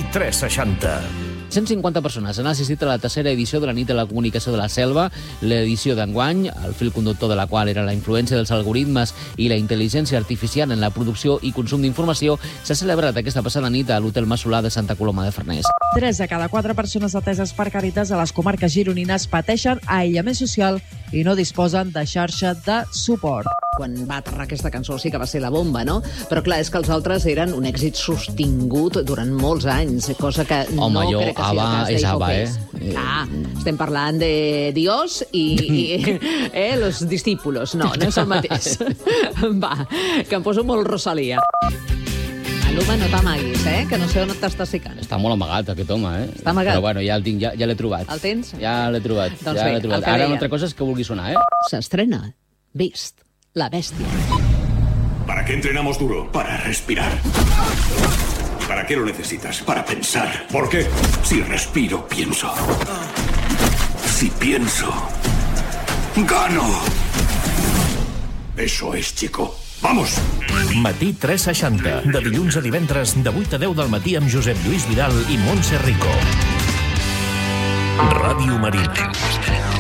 360. 150 persones han assistit a la tercera edició de la Nit de la Comunicació de la Selva. L'edició d'enguany, el fil conductor de la qual era la influència dels algoritmes i la intel·ligència artificial en la producció i consum d'informació, s'ha celebrat aquesta passada nit a l'Hotel Massolà de Santa Coloma de Farners. 3 de cada 4 persones ateses per Càritas a les comarques gironines pateixen aïllament social i no disposen de xarxa de suport. Quan va aterrar aquesta cançó sí que va ser la bomba, no? Però clar, és que els altres eren un èxit sostingut durant molts anys, cosa que Home, no jo, crec que sigui Ava el cas és d'Ace of Ava, Base. Estem parlant de Dios i los discípulos. No és el mateix. Va, que em poso molt Rosalia. Aluma, no t'amaguis, que no sé on t'estàs ficant. Està molt amagat, aquest home, Està amagat. Però bueno, ja el tinc, ja l'he trobat. El tens? Ja l'he trobat. Doncs bé, el que Ara deia. una altra cosa és que vulgui sonar, S'estrena Beast, la bèstia. ¿Para qué entrenamos duro? Para respirar. ¿Para qué lo necesitas? Para pensar. ¿Por qué? Si respiro, pienso. Si pienso, gano. Eso es, chico. ¡Vamos! Matí 360. De dilluns a divendres, de 8 a 10 del matí amb Josep Lluís Vidal i Montse Rico. Ràdio Marina.